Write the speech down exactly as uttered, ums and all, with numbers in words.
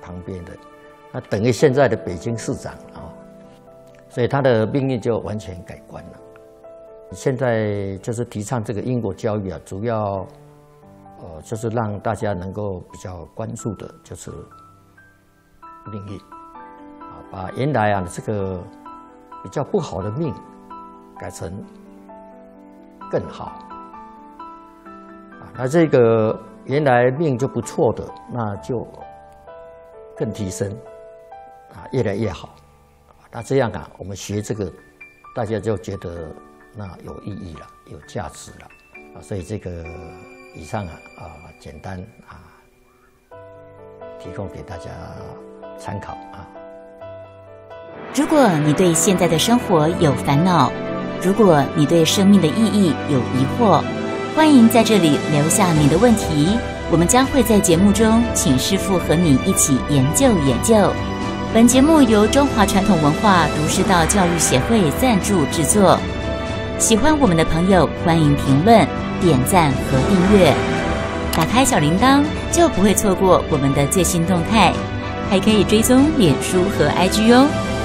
旁边的，那等于现在的北京市长啊，所以他的命运就完全改观了。现在就是提倡这个英国教育啊，主要呃就是让大家能够比较关注的就是命运啊，把原来啊这个比较不好的命改成更好啊，那这个原来命就不错的，那就更提升啊，越来越好。那这样啊，我们学这个，大家就觉得那有意义了，有价值了啊。所以这个以上啊啊简单啊提供给大家参考啊。 如果你对现在的生活有烦恼，如果你对生命的意义有疑惑，欢迎在这里留下你的问题，我们将会在节目中请师父和你一起研究研究。本节目由中华传统文化儒释道教育协会赞助制作。喜欢我们的朋友，欢迎评论、点赞和订阅。打开小铃铛，就不会错过我们的最新动态，还可以追踪脸书和 I G 哦。